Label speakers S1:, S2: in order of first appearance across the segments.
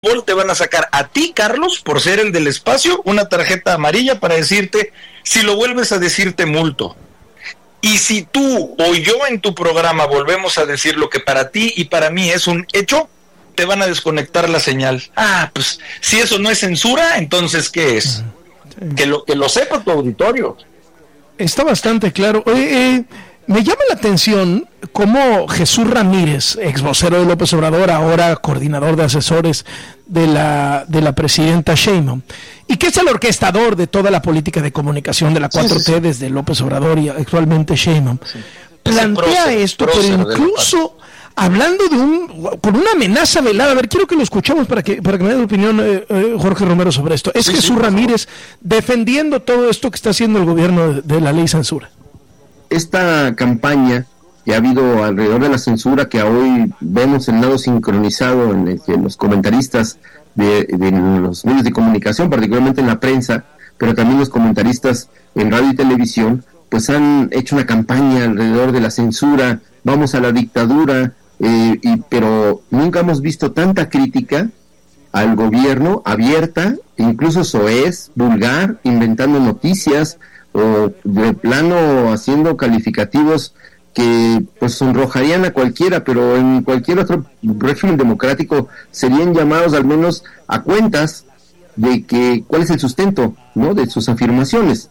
S1: te van a sacar a ti, Carlos, por ser el del espacio, una tarjeta amarilla para decirte, si lo vuelves a decir te multo. Y si tú o yo en tu programa volvemos a decir lo que para ti y para mí es un hecho, te van a desconectar la señal. Pues si eso no es censura, entonces ¿qué es? Sí. Que lo sepa tu auditorio.
S2: Está bastante claro. Me llama la atención cómo Jesús Ramírez, ex vocero de López Obrador, ahora coordinador de asesores de la presidenta Sheinbaum, y que es el orquestador de toda la política de comunicación de la 4T desde López Obrador y actualmente Sheinbaum, plantea esto, pero incluso hablando con una amenaza velada. A ver, quiero que lo escuchemos para que me dé tu opinión, Jorge Romero, sobre esto. Es Jesús Ramírez defendiendo todo esto que está haciendo el gobierno de la ley censura.
S3: Esta campaña que ha habido alrededor de la censura, que hoy vemos el lado sincronizado en el que los comentaristas de los medios de comunicación, particularmente en la prensa, pero también los comentaristas en radio y televisión, pues han hecho una campaña alrededor de la censura, vamos a la dictadura, pero nunca hemos visto tanta crítica al gobierno abierta, incluso soez, vulgar, inventando noticias, o de plano haciendo calificativos que pues sonrojarían a cualquiera, pero en cualquier otro régimen democrático serían llamados al menos a cuentas de que cuál es el sustento, ¿no?, de sus afirmaciones.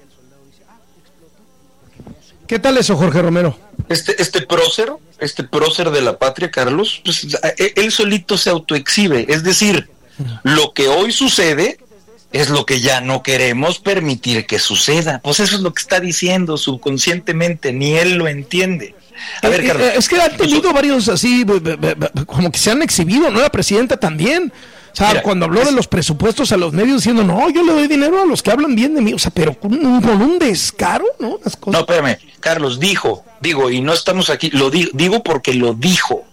S2: ¿Qué tal eso, Jorge Romero?
S1: Este prócer de la patria, Carlos, pues él solito se autoexhibe, es decir, lo que hoy sucede es lo que ya no queremos permitir que suceda. Pues eso es lo que está diciendo subconscientemente, ni él lo entiende. A ver, Carlos,
S2: es que han tenido varios así, como que se han exhibido, ¿no? La presidenta también. O sea, mira, cuando habló de los presupuestos a los medios diciendo, no, yo le doy dinero a los que hablan bien de mí. O sea, pero con un descaro, ¿no? Las cosas.
S1: No, espérame, Carlos, digo, y no estamos aquí, lo digo porque lo dijo,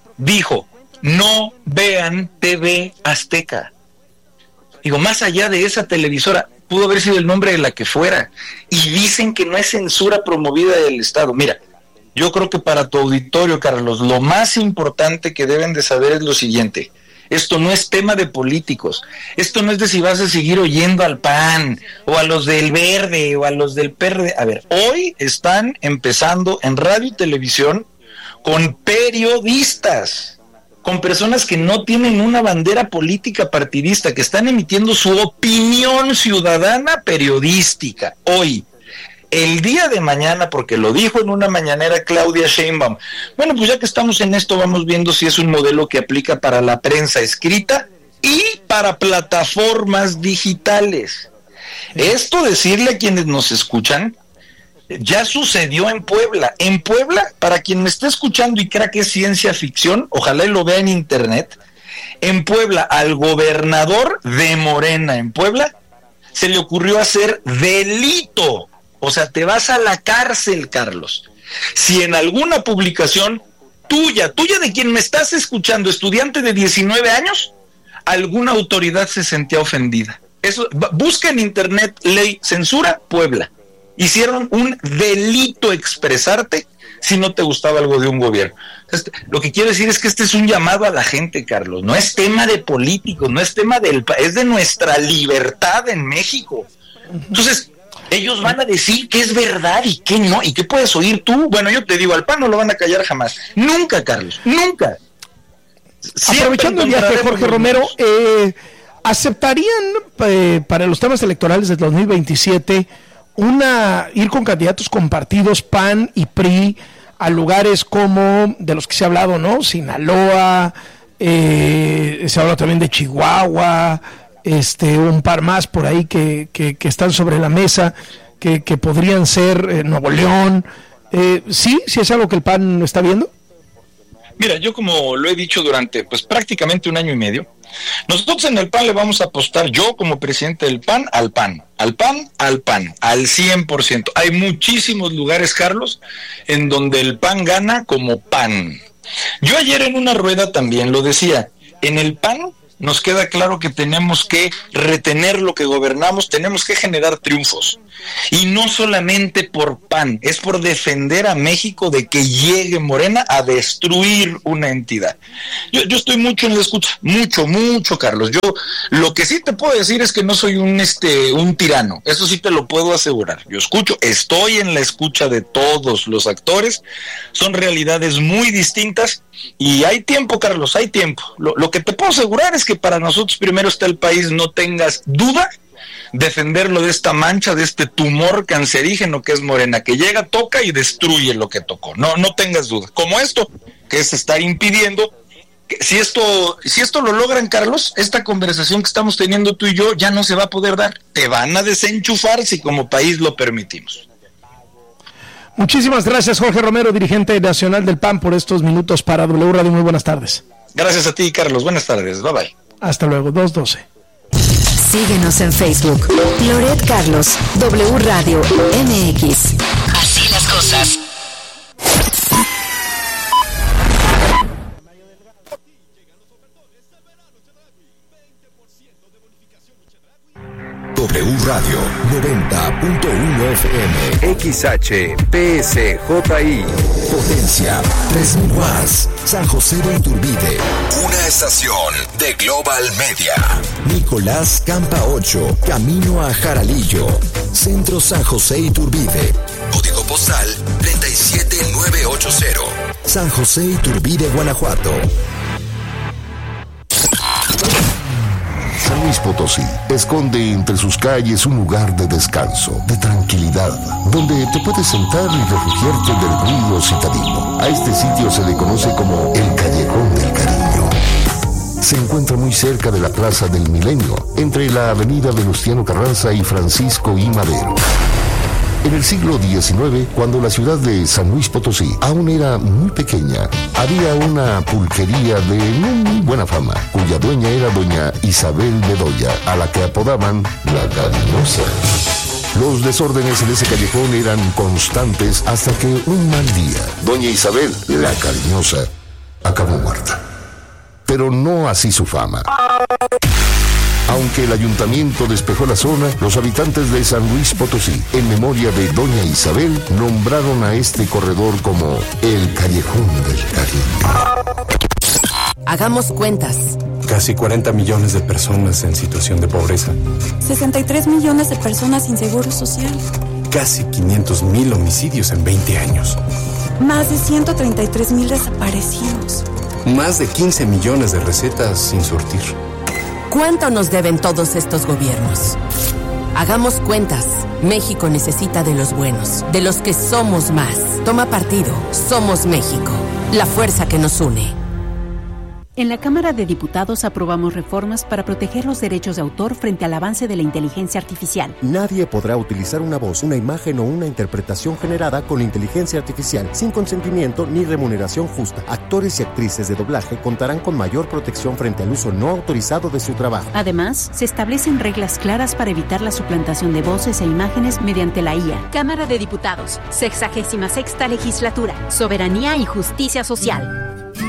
S1: no vean TV Azteca. Digo, más allá de esa televisora, pudo haber sido el nombre de la que fuera, y dicen que no es censura promovida del Estado. Mira, yo creo que para tu auditorio, Carlos, lo más importante que deben de saber es lo siguiente: esto no es tema de políticos, esto no es de si vas a seguir oyendo al PAN, o a los del Verde, o a los del PRD. A ver, hoy están empezando en radio y televisión con periodistas, con personas que no tienen una bandera política partidista, que están emitiendo su opinión ciudadana periodística. Hoy, el día de mañana, porque lo dijo en una mañanera Claudia Sheinbaum, bueno, pues ya que estamos en esto, vamos viendo si es un modelo que aplica para la prensa escrita y para plataformas digitales. Esto, decirle a quienes nos escuchan, ya sucedió en Puebla. En Puebla, para quien me esté escuchando y crea que es ciencia ficción, ojalá y lo vea en internet, en Puebla, al gobernador de Morena en Puebla, se le ocurrió hacer delito. O sea, te vas a la cárcel, Carlos, si en alguna publicación tuya de quien me estás escuchando, estudiante de 19 años, alguna autoridad se sentía ofendida. Eso, busca en internet ley censura Puebla. Hicieron un delito expresarte si no te gustaba algo de un gobierno. Lo que quiero decir es que este es un llamado a la gente, Carlos. No es tema de políticos, no es tema es de nuestra libertad en México. Entonces, ellos van a decir qué es verdad y qué no, y qué puedes oír tú. Bueno, yo te digo, al PAN no lo van a callar jamás. Nunca, Carlos, nunca.
S2: Aprovechando el viaje, Jorge Romero, ¿aceptarían para los temas electorales del 2027 ir con candidatos compartidos PAN y PRI a lugares como de los que se ha hablado, ¿no? Sinaloa, se ha hablado también de Chihuahua, un par más por ahí que están sobre la mesa, que podrían ser Nuevo León. ¿Sí es algo que el PAN está viendo?
S1: Mira, yo como lo he dicho durante prácticamente un año y medio, nosotros en el PAN le vamos a apostar, yo como presidente del PAN, al 100%. Hay muchísimos lugares, Carlos, en donde el PAN gana como PAN. Yo ayer en una rueda también lo decía, en el PAN nos queda claro que tenemos que retener lo que gobernamos, tenemos que generar triunfos. Y no solamente por PAN, es por defender a México de que llegue Morena a destruir una entidad. Yo estoy mucho en la escucha, mucho, Carlos. Yo lo que sí te puedo decir es que no soy un tirano, eso sí te lo puedo asegurar. Yo escucho, estoy en la escucha de todos los actores, son realidades muy distintas y hay tiempo, Carlos, hay tiempo. Lo que te puedo asegurar es que para nosotros primero está el país, no tengas duda, defenderlo de esta mancha, de este tumor cancerígeno que es Morena, que llega, toca y destruye lo que tocó. No tengas duda. Como esto, que se está impidiendo, que si esto lo logran, Carlos, esta conversación que estamos teniendo tú y yo ya no se va a poder dar. Te van a desenchufar si como país lo permitimos.
S2: Muchísimas gracias, Jorge Romero, dirigente nacional del PAN, por estos minutos para W Radio. Muy buenas tardes.
S1: Gracias a ti, Carlos. Buenas tardes. Bye bye.
S2: Hasta luego. 2:12.
S4: Síguenos en Facebook. Loret Carlos, W Radio MX. Así las cosas.
S5: W Radio 90.1 FM XHPSJI Potencia 3000 watts San José de Iturbide. Una estación de Global Media. Nicolás Campa 8, camino a Jaralillo. Centro San José Iturbide. Código postal 37980. San José Iturbide, Guanajuato. San Luis Potosí esconde entre sus calles un lugar de descanso, de tranquilidad, donde te puedes sentar y refugiarte del ruido citadino. A este sitio se le conoce como el Callejón del Cariño. Se encuentra muy cerca de la Plaza del Milenio, entre la avenida Venustiano Carranza y Francisco I. Madero. En el siglo XIX, cuando la ciudad de San Luis Potosí aún era muy pequeña, había una pulquería de muy buena fama, cuya dueña era doña Isabel Bedoya, a la que apodaban la Cariñosa. Los desórdenes en ese callejón eran constantes hasta que un mal día, doña Isabel, la Cariñosa, acabó muerta. Pero no así su fama. Aunque el ayuntamiento despejó la zona, los habitantes de San Luis Potosí, en memoria de doña Isabel, nombraron a este corredor como el Callejón del Cariño.
S4: Hagamos cuentas.
S6: Casi 40 millones de personas en situación de pobreza.
S7: 63 millones de personas sin seguro social.
S6: Casi 500,000 homicidios en 20 años.
S7: Más de 133,000 desaparecidos.
S6: Más de 15 millones de recetas sin surtir.
S4: ¿Cuánto nos deben todos estos gobiernos? Hagamos cuentas. México necesita de los buenos, de los que somos más. Toma partido. Somos México. La fuerza que nos une.
S8: En la Cámara de Diputados aprobamos reformas para proteger los derechos de autor frente al avance de la inteligencia artificial.
S9: Nadie podrá utilizar una voz, una imagen o una interpretación generada con inteligencia artificial sin consentimiento ni remuneración justa. Actores y actrices de doblaje contarán con mayor protección frente al uso no autorizado de su trabajo.
S8: Además, se establecen reglas claras para evitar la suplantación de voces e imágenes mediante la IA. Cámara de Diputados, 66ª Legislatura, Soberanía y Justicia Social.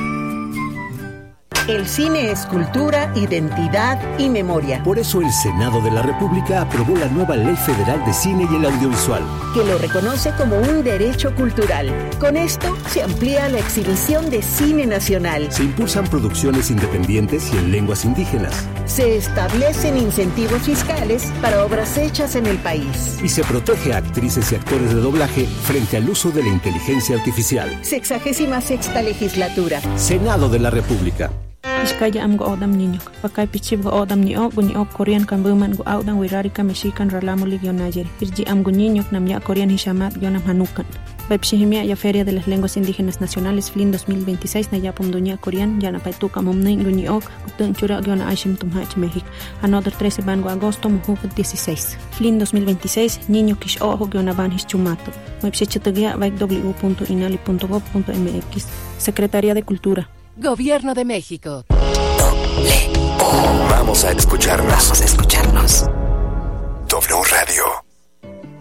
S10: El cine es cultura, identidad y memoria.
S11: Por eso el Senado de la República aprobó la nueva Ley Federal de Cine y el Audiovisual,
S10: que lo reconoce como un derecho cultural. Con esto se amplía la exhibición de cine nacional.
S11: Se impulsan producciones independientes y en lenguas indígenas.
S10: Se establecen incentivos fiscales para obras hechas en el país.
S11: Y se protege a actrices y actores de doblaje frente al uso de la inteligencia artificial.
S10: 66ª Legislatura.
S11: Senado de la República.
S12: Iskaya am go odam niñok, pakay pichib go odam niok, gunyok Korean kan buman go audang wirari ka mexican ralamuli gyonayer. Irji am gunyok nam ya Korean hishamat gyonam hanukan. Pepshihimia ya Feria de las Lenguas Indígenas Nacionales FLIN 2026 na yapum dunya Korean yana paituka momnin gunyok, utun chura gyona aishim tumhach México. Another 13 bango agosto mujuk 16. FLIN 2026 niño kish ojo gyona ban hischumato. Website www.inali.gov.mx. Secretaría de Cultura.
S4: Gobierno de México.
S5: Vamos a escucharnos.
S4: Vamos a escucharnos.
S5: W Radio.